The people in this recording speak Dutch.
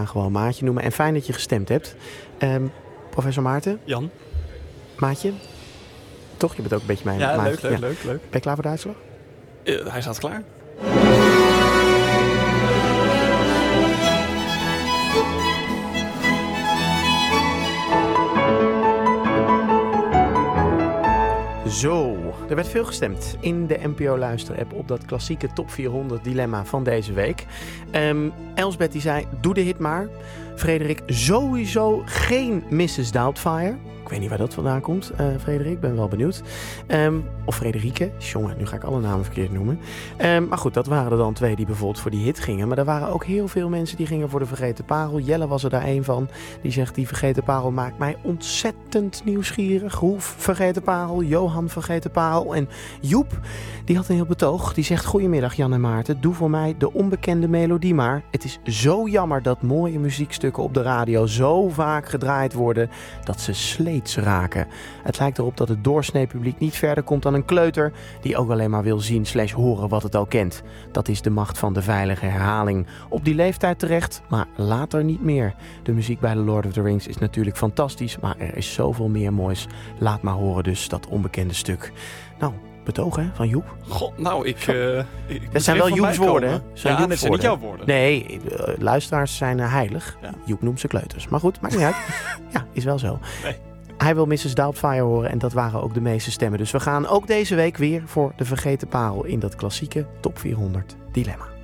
gaan gewoon Maatje noemen. En fijn dat je gestemd hebt. Professor Maarten? Jan? Maatje? Toch? Je bent ook een beetje mijn Ja, Maatje. leuk. Ben je klaar voor de uitslag? Hij staat klaar. Zo, er werd veel gestemd in de NPO Luister-app op dat klassieke top 400 dilemma van deze week. Elsbeth die zei, doe de hit maar. Frederik, sowieso geen Mrs. Doubtfire. Ik weet niet waar dat vandaan komt, Frederik. Ben wel benieuwd. Of Frederike. Jongen, nu ga ik alle namen verkeerd noemen. Maar goed, dat waren er dan 2 die bijvoorbeeld voor die hit gingen. Maar er waren ook heel veel mensen die gingen voor de Vergeten Parel. Jelle was er daar een van. Die zegt, die Vergeten Parel maakt mij ontzettend nieuwsgierig. Hoe Vergeten Parel, Johan Vergeten Parel. En Joep, die had een heel betoog. Die zegt, goedemiddag Jan en Maarten. Doe voor mij de onbekende melodie maar. Het is zo jammer dat mooie muziekstukken op de radio zo vaak gedraaid worden dat ze sleets raken. Het lijkt erop dat het doorsnee publiek niet verder komt dan een kleuter die ook alleen maar wil zien/horen wat het al kent. Dat is de macht van de veilige herhaling. Op die leeftijd terecht, maar later niet meer. De muziek bij The Lord of the Rings is natuurlijk fantastisch, maar er is zoveel meer moois. Laat maar horen dus dat onbekende stuk. Nou, betoog hè, van Joep. God, nou, Dat zijn wel Joeps woorden, hè? Ja, dat zijn niet jouw woorden. Nee, luisteraars zijn heilig. Ja. Joep noemt ze kleuters. Maar goed, maakt niet uit. Ja, is wel zo. Nee. Hij wil Mrs. Doubtfire horen en dat waren ook de meeste stemmen. Dus we gaan ook deze week weer voor de Vergeten Parel in dat klassieke Top 400 dilemma.